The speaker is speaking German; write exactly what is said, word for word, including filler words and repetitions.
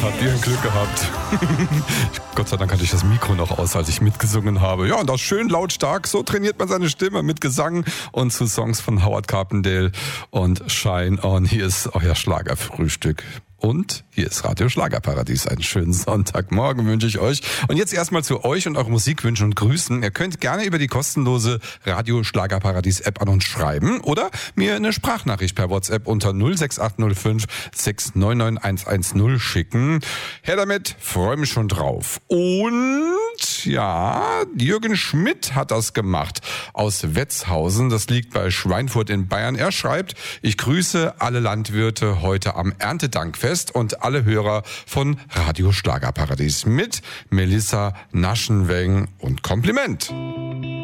Habt ihr ein Glück gehabt. Gott sei Dank hatte ich das Mikro noch aus, als ich mitgesungen habe. Ja, und das schön lautstark. So trainiert man seine Stimme mit Gesang und zu Songs von Howard Carpendale und Shine On. Hier ist euer Schlagerfrühstück. Und hier ist Radio Schlagerparadies. Einen schönen Sonntagmorgen wünsche ich euch. Und jetzt erstmal zu euch und eure Musikwünsche und Grüßen. Ihr könnt gerne über die kostenlose Radio Schlagerparadies App an uns schreiben oder mir eine Sprachnachricht per WhatsApp unter null sechs acht null fünf sechs neun neun eins eins null schicken. Her damit, freue mich schon drauf. Und ja, Jürgen Schmidt hat das gemacht aus Wetzhausen. Das liegt bei Schweinfurt in Bayern. Er schreibt: Ich grüße alle Landwirte heute am Erntedankfest und alle Hörer von Radio Schlagerparadies mit Melissa Naschenweng und Kompliment.